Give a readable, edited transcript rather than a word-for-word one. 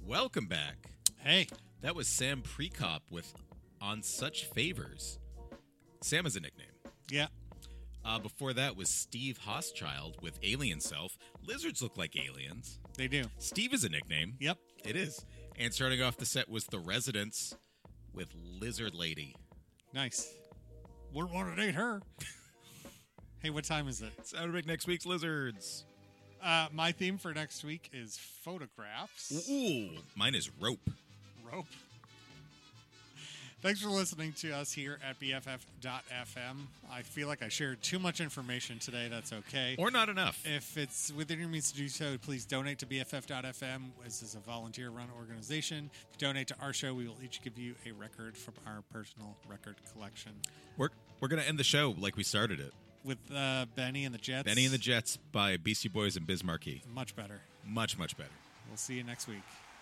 Welcome back. Hey. That was Sam Prekop with On Such Favors. Sam is a nickname. Yeah. Before that was Steve Hoschild with Alien Self. Lizards look like aliens. They do. Steve is a nickname. Yep. It is. And starting off the set was The Residents with Lizard Lady. Nice. Wouldn't want to date her. Hey, what time is it? Soundbreak next week's Lizards. My theme for next week is photographs. Ooh, mine is rope. Rope. Thanks for listening to us here at BFF.FM. I feel like I shared too much information today. That's okay. Or not enough. If it's within your means to do so, please donate to BFF.FM. This is a volunteer-run organization. If you donate to our show, we will each give you a record from our personal record collection. We're going to end the show like we started it. With Benny and the Jets. Benny and the Jets by Beastie Boys and Biz Markie. Much better. Much, much better. We'll see you next week.